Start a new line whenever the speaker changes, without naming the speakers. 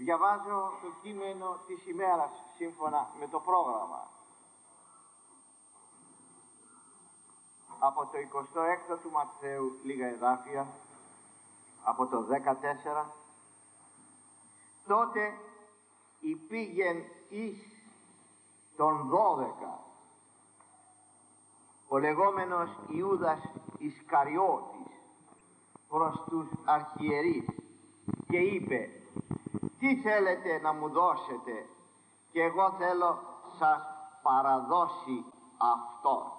Διαβάζω το κείμενο της ημέρας σύμφωνα με το πρόγραμμα. Από το 26ο του Ματθαίου λίγα εδάφια, από το 14. Τότε υπήγεν εις των 12 ο λεγόμενος Ιούδας Ισκαριώτης προς τους αρχιερείς και είπε: τι θέλετε να μου δώσετε, και εγώ θέλω σας παραδώσει αυτό.